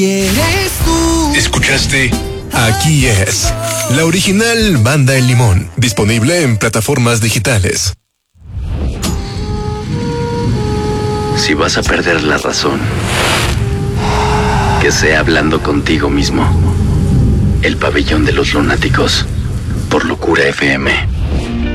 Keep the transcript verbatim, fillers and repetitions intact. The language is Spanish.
¿Eres tú? ¿Escuchaste? Aquí es la original Banda El Limón, disponible en plataformas digitales. Si vas a perder la razón, que sea hablando contigo mismo. El Pabellón de los Lunáticos, por Locura F M.